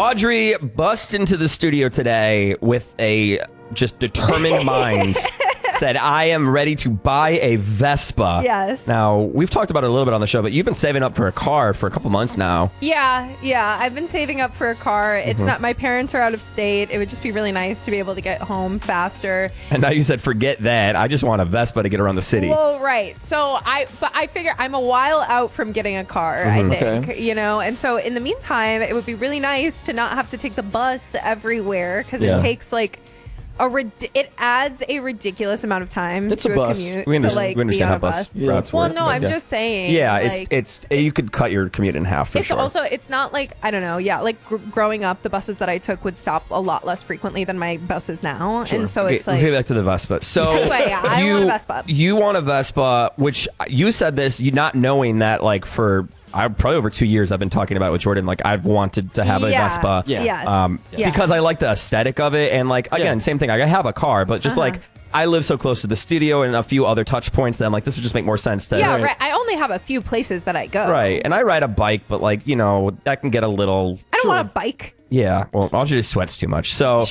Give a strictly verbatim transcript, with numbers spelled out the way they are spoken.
Audrey bust into the studio today with a just determined mind. Said, I am ready to buy a Vespa. Yes. Now, we've talked about it a little bit on the show, but you've been saving up for a car for a couple months now. Yeah, yeah. I've been saving up for a car. It's Mhm. not, my parents are out of state. It would just be really nice to be able to get home faster. And now you said, forget that. I just want a Vespa to get around the city. Well, right. So I, but I figure I'm a while out from getting a car, Mhm. I think, Okay. you know? And so in the meantime, it would be really nice to not have to take the bus everywhere because Yeah. it takes like a, rid- it adds a ridiculous amount of time It's to a a, bus. commute We to understand, like we understand be on how a bus bus. Yeah. routes Well, work. no, but I'm yeah. just saying. Yeah, like, it's, it's, you could cut your commute in half for it's sure. also it's not like I don't know yeah like gr- growing up the buses that I took would stop a lot less frequently than my buses now and so Okay, it's let's like get back to the Vespa. So Anyway, yeah, I you, want a Vespa. You want a Vespa, which you said this, you not knowing that like for I probably over two years I've been talking about it with Jordan. Like I've wanted to have a yeah, Vespa. Yeah. yes, Um, yeah. because I like the aesthetic of it, and like again, Yeah. same thing. Like, I have a car, but just Uh-huh. like I live so close to the studio and a few other touch points that I'm like, this would just make more sense to yeah right. I only have a few places that I go. right. And I ride a bike, but like you know that can get a little I don't want a bike. yeah. Well, Audrey just sweats too much, so